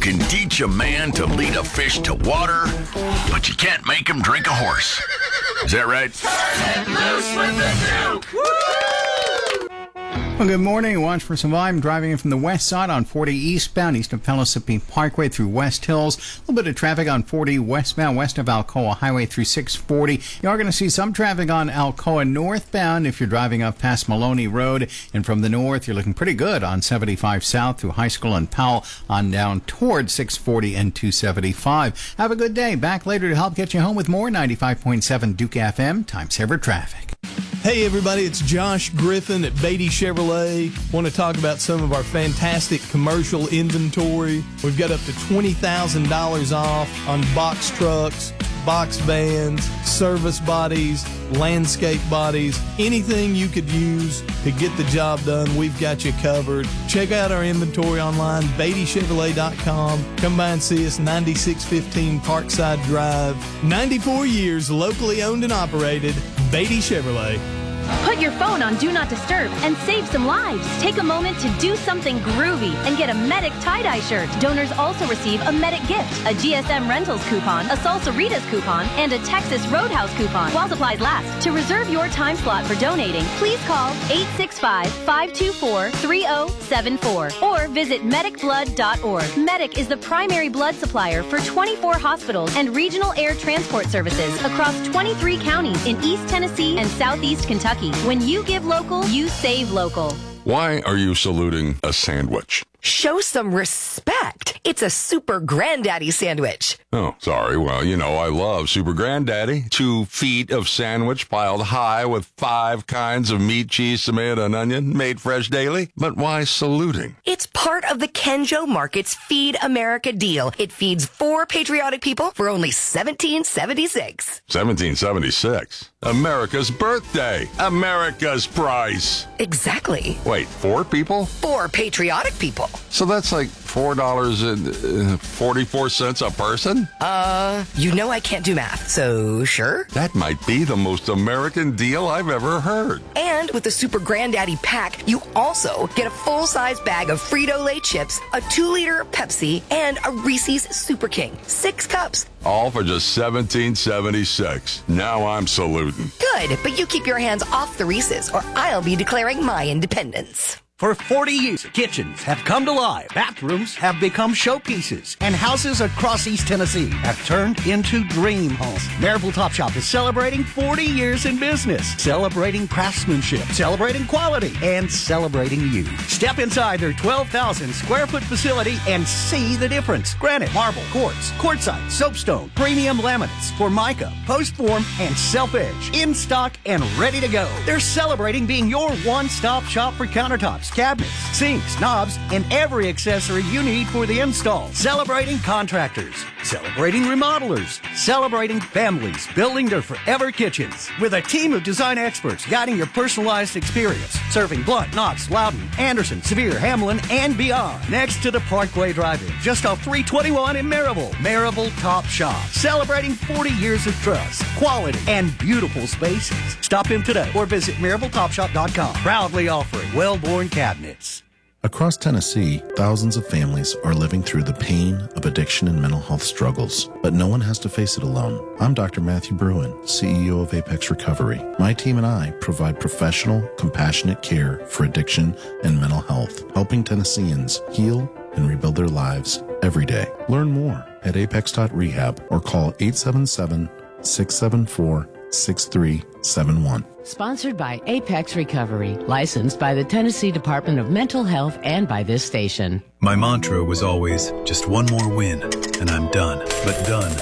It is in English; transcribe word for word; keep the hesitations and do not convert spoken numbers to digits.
can teach a man to lead a fish to water, but you can't make him drink a horse. Is that right? Turn it loose with the Duke! Woo! Well, good morning. Watch for some volume driving in from the west side on forty eastbound, east of Pellissippi Parkway through West Hills. A little bit of traffic on forty westbound, west of Alcoa Highway through six forty. You are going to see some traffic on Alcoa northbound if you're driving up past Maloney Road. And from the north, you're looking pretty good on seventy-five south through High School and Powell on down toward six forty and two seventy-five. Have a good day. Back later to help get you home with more ninety-five point seven Duke F M. Time saver traffic. Hey everybody, it's Josh Griffin at Beatty Chevrolet. Want to talk about some of our fantastic commercial inventory. We've got up to twenty thousand dollars off on box trucks, box vans, service bodies, landscape bodies, anything you could use to get the job done, we've got you covered. Check out our inventory online, Beatty Chevrolet dot com. Come by and see us, ninety-six fifteen Parkside Drive. ninety-four years locally owned and operated, Beatty Chevrolet. Put your phone on Do Not Disturb and save some lives. Take a moment to do something groovy and get a Medic tie-dye shirt. Donors also receive a Medic gift, a G S M Rentals coupon, a Salsaritas coupon, and a Texas Roadhouse coupon while supplies last. To reserve your time slot for donating, please call eight six five, five two four, three zero seven four or visit medic blood dot org. Medic is the primary blood supplier for twenty-four hospitals and regional air transport services across twenty-three counties in East Tennessee and Southeast Kentucky. When you give local, you save local. Why are you saluting a sandwich? Show some respect. It's a Super Granddaddy sandwich. Oh, sorry. Well, you know, I love Super Granddaddy. Two feet of sandwich piled high with five kinds of meat, cheese, tomato, and onion, made fresh daily. But why saluting? It's part of the Kenjo Market's Feed America deal. It feeds four patriotic people for only seventeen seventy-six. seventeen seventy-six. America's birthday. America's price. Exactly. Wait, four people? Four patriotic people. So that's like four dollars and forty-four cents a person? Uh, you know I can't do math, so sure. That might be the most American deal I've ever heard. And with the Super Granddaddy pack, you also get a full-size bag of Frito-Lay chips, a two-liter Pepsi, and a Reese's Super King. Six cups. All for just seventeen seventy-six. Now I'm saluting. Good, but you keep your hands off the Reese's, or I'll be declaring my independence. For forty years, kitchens have come to life, bathrooms have become showpieces, and houses across East Tennessee have turned into dream homes. Maryville Top Shop is celebrating forty years in business, celebrating craftsmanship, celebrating quality, and celebrating you. Step inside their twelve thousand square foot facility and see the difference. Granite, marble, quartz, quartzite, soapstone, premium laminates, Formica, post form, and self-edge. In stock and ready to go. They're celebrating being your one-stop shop for countertops, cabinets, sinks, knobs, and every accessory you need for the install. Celebrating contractors, celebrating remodelers, celebrating families building their forever kitchens. With a team of design experts guiding your personalized experience, serving Blunt, Knox, Loudon, Anderson, Sevier, Hamlin, and beyond. Next to the Parkway Drive-In, just off three twenty-one in Maryville. Maryville Top Shop, celebrating forty years of trust, quality, and beautiful spaces. Stop in today or visit maryville top shop dot com. Proudly offering well-born cabinets. Across Tennessee, thousands of families are living through the pain of addiction and mental health struggles, but no one has to face it alone. I'm Doctor Matthew Bruin, C E O of Apex Recovery. My team and I provide professional, compassionate care for addiction and mental health, helping Tennesseans heal and rebuild their lives every day. Learn more at apex dot rehab or call eight seven seven, six seven four, six three seven one. Sponsored by Apex Recovery, licensed by the Tennessee Department of Mental Health and by this station. My mantra was always, just one more win, and I'm done. But done